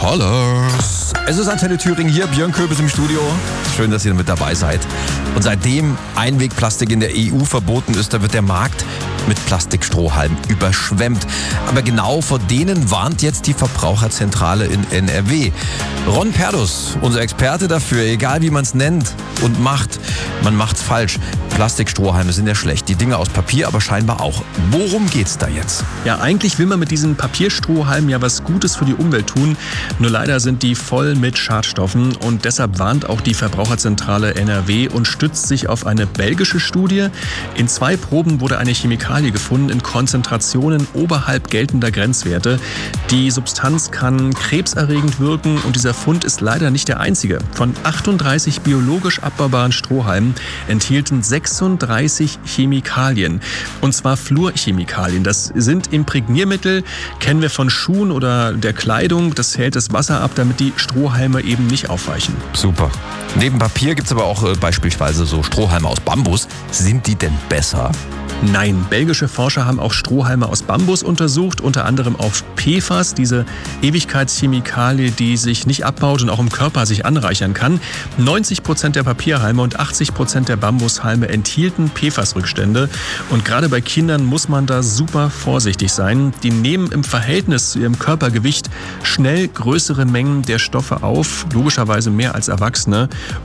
Colors. Es ist Antenne Thüringen hier, Björn Köbis im Studio. Schön, dass ihr mit dabei seid. Und seitdem Einwegplastik in der EU verboten ist, da wird der Markt mit Plastikstrohhalmen überschwemmt. Aber genau vor denen warnt jetzt die Verbraucherzentrale in NRW. Ron Perdus, unser Experte dafür, egal wie man es nennt und macht, man macht's falsch. Plastikstrohhalme sind ja schlecht, die Dinge aus Papier aber scheinbar auch. Worum geht's da jetzt? Ja, eigentlich will man mit diesen Papierstrohhalmen ja was Gutes für die Umwelt tun. Nur leider sind die voll mit Schadstoffen und deshalb warnt auch die Verbraucherzentrale NRW und stützt sich auf eine belgische Studie. In 2 Proben wurde eine Chemikalie gefunden in Konzentrationen oberhalb geltender Grenzwerte. Die Substanz kann krebserregend wirken und dieser Fund ist leider nicht der einzige. Von 38 biologisch abbaubaren Strohhalmen enthielten 36 Chemikalien. Und zwar Fluorchemikalien. Das sind Imprägniermittel, kennen wir von Schuhen oder der Kleidung. Das hält das Wasser ab, damit die Strohhalme eben nicht aufweichen. Super. Neben Papier gibt es aber auch beispielsweise so Strohhalme aus Bambus. Sind die denn besser? Nein, belgische Forscher haben auch Strohhalme aus Bambus untersucht, unter anderem auf PFAS, diese Ewigkeitschemikalie, die sich nicht abbaut und auch im Körper sich anreichern kann. 90% der Papierhalme und 80% der Bambushalme enthielten PFAS-Rückstände. Und gerade bei Kindern muss man da super vorsichtig sein. Die nehmen im Verhältnis zu ihrem Körpergewicht schnell größere Mengen der Stoffe auf, logischerweise mehr als Erwachsene.